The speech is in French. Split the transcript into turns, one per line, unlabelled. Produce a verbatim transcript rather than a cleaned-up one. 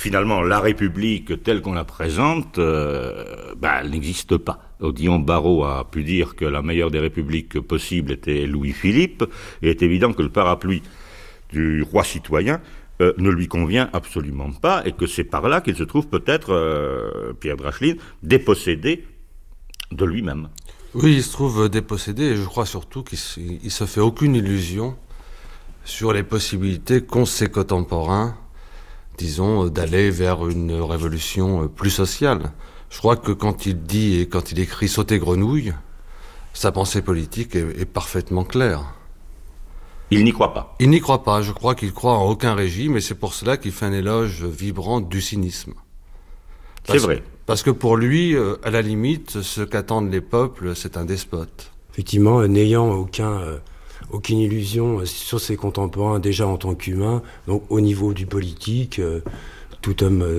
finalement, la République telle qu'on la présente, euh, bah, elle n'existe pas. Odillon Barrot a pu dire que la meilleure des républiques possibles était Louis-Philippe, et il est évident que le parapluie du roi citoyen euh, ne lui convient absolument pas, et que c'est par là qu'il se trouve peut-être, euh, Pierre Dracheline, dépossédé de lui-même.
Oui, il se trouve dépossédé, et je crois surtout qu'il ne se fait aucune illusion sur les possibilités qu'ont ses contemporains, disons, d'aller vers une révolution plus sociale. Je crois que quand il dit et quand il écrit « sauter grenouille », sa pensée politique est, est parfaitement claire.
Il n'y croit pas.
Il n'y croit pas. Je crois qu'il croit en aucun régime, et c'est pour cela qu'il fait un éloge vibrant du cynisme.
Parce, c'est vrai.
Parce que pour lui, à la limite, ce qu'attendent les peuples, c'est un despote.
Effectivement, n'ayant aucun, euh, aucune illusion sur ses contemporains déjà en tant qu'humain, donc au niveau du politique, euh, tout homme... Euh,